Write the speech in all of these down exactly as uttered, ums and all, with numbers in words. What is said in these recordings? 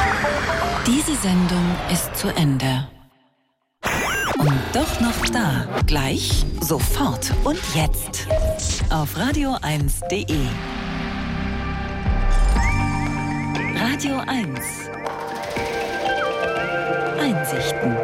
Diese Sendung ist zu Ende. Und doch noch da. Gleich, sofort und jetzt. Auf radio eins punkt de. Radio eins. Einsichten.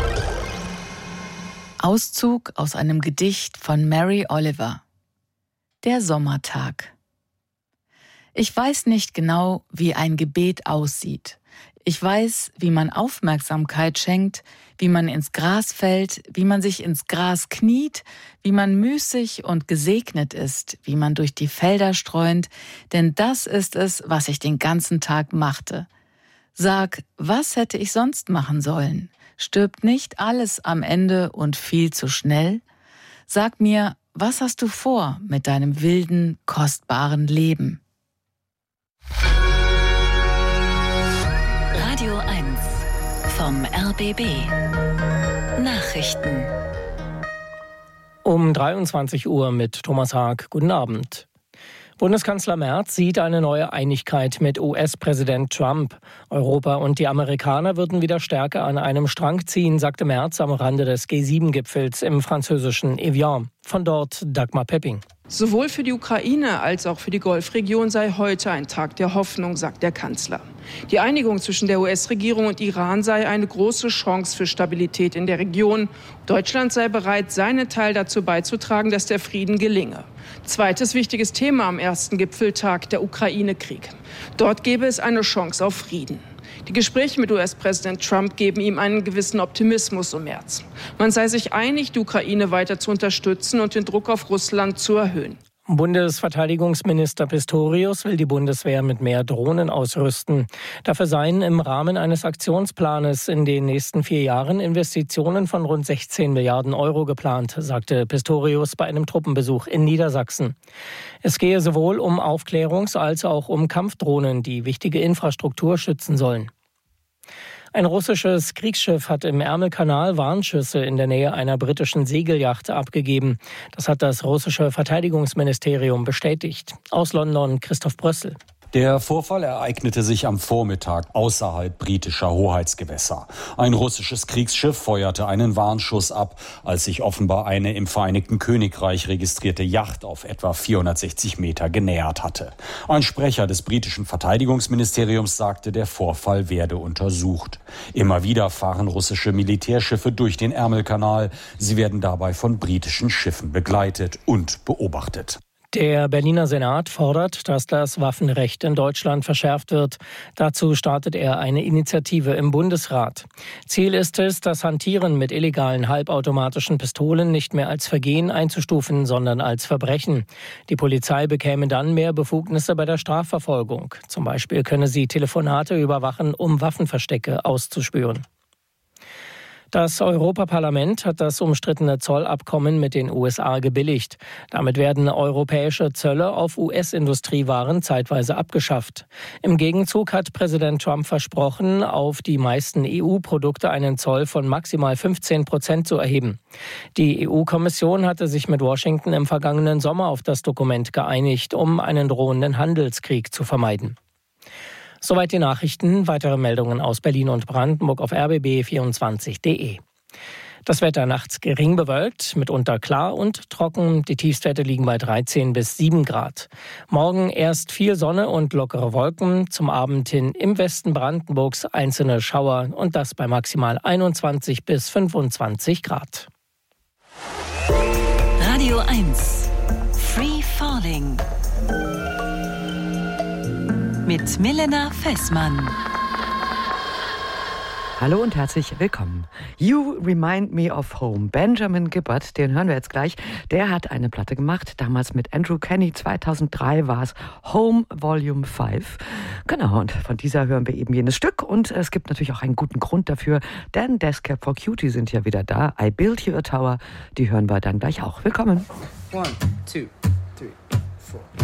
Auszug aus einem Gedicht von Mary Oliver. Der Sommertag. Ich weiß nicht genau, wie ein Gebet aussieht. Ich weiß, wie man Aufmerksamkeit schenkt, wie man ins Gras fällt, wie man sich ins Gras kniet, wie man müßig und gesegnet ist, wie man durch die Felder streunt, denn das ist es, was ich den ganzen Tag machte. Sag, was hätte ich sonst machen sollen? Stirbt nicht alles am Ende und viel zu schnell? Sag mir, was hast du vor mit deinem wilden, kostbaren Leben? Radio eins vom R B B. Nachrichten. Um dreiundzwanzig Uhr mit Thomas Haag. Guten Abend. Bundeskanzler Merz sieht eine neue Einigkeit mit U S-Präsident Trump. Europa und die Amerikaner würden wieder stärker an einem Strang ziehen, sagte Merz am Rande des G sieben Gipfels im französischen Evian. Von dort Dagmar Pepping. Sowohl für die Ukraine als auch für die Golfregion sei heute ein Tag der Hoffnung, sagt der Kanzler. Die Einigung zwischen der U S-Regierung und Iran sei eine große Chance für Stabilität in der Region. Deutschland sei bereit, seinen Teil dazu beizutragen, dass der Frieden gelinge. Zweites wichtiges Thema am ersten Gipfeltag, der Ukraine-Krieg. Dort gäbe es eine Chance auf Frieden. Die Gespräche mit U S-Präsident Trump geben ihm einen gewissen Optimismus um März. Man sei sich einig, die Ukraine weiter zu unterstützen und den Druck auf Russland zu erhöhen. Bundesverteidigungsminister Pistorius will die Bundeswehr mit mehr Drohnen ausrüsten. Dafür seien im Rahmen eines Aktionsplanes in den nächsten vier Jahren Investitionen von rund sechzehn Milliarden Euro geplant, sagte Pistorius bei einem Truppenbesuch in Niedersachsen. Es gehe sowohl um Aufklärungs- als auch um Kampfdrohnen, die wichtige Infrastruktur schützen sollen. Ein russisches Kriegsschiff hat im Ärmelkanal Warnschüsse in der Nähe einer britischen Segelyacht abgegeben. Das hat das russische Verteidigungsministerium bestätigt. Aus London Christoph Brössel. Der Vorfall ereignete sich am Vormittag außerhalb britischer Hoheitsgewässer. Ein russisches Kriegsschiff feuerte einen Warnschuss ab, als sich offenbar eine im Vereinigten Königreich registrierte Yacht auf etwa vierhundertsechzig Meter genähert hatte. Ein Sprecher des britischen Verteidigungsministeriums sagte, der Vorfall werde untersucht. Immer wieder fahren russische Militärschiffe durch den Ärmelkanal. Sie werden dabei von britischen Schiffen begleitet und beobachtet. Der Berliner Senat fordert, dass das Waffenrecht in Deutschland verschärft wird. Dazu startet er eine Initiative im Bundesrat. Ziel ist es, das Hantieren mit illegalen halbautomatischen Pistolen nicht mehr als Vergehen einzustufen, sondern als Verbrechen. Die Polizei bekäme dann mehr Befugnisse bei der Strafverfolgung. Zum Beispiel könne sie Telefonate überwachen, um Waffenverstecke auszuspüren. Das Europaparlament hat das umstrittene Zollabkommen mit den U S A gebilligt. Damit werden europäische Zölle auf U S-Industriewaren zeitweise abgeschafft. Im Gegenzug hat Präsident Trump versprochen, auf die meisten E U-Produkte einen Zoll von maximal fünfzehn Prozent zu erheben. Die E U-Kommission hatte sich mit Washington im vergangenen Sommer auf das Dokument geeinigt, um einen drohenden Handelskrieg zu vermeiden. Soweit die Nachrichten. Weitere Meldungen aus Berlin und Brandenburg auf r b b vierundzwanzig punkt de. Das Wetter nachts gering bewölkt, mitunter klar und trocken. Die Tiefstwerte liegen bei dreizehn bis sieben Grad. Morgen erst viel Sonne und lockere Wolken. Zum Abend hin im Westen Brandenburgs einzelne Schauer und das bei maximal einundzwanzig bis fünfundzwanzig Grad. Radio eins. Free Falling. Mit Milena Fessmann. Hallo und herzlich willkommen. You Remind Me of Home. Benjamin Gibbard, den hören wir jetzt gleich. Der hat eine Platte gemacht, damals mit Andrew Kenny. zweitausenddrei war es Home Volume fünf. Genau, und von dieser hören wir eben jenes Stück. Und es gibt natürlich auch einen guten Grund dafür, denn Death Cab for Cutie sind ja wieder da. I Built You a Tower, die hören wir dann gleich auch. Willkommen. One, two, three, four.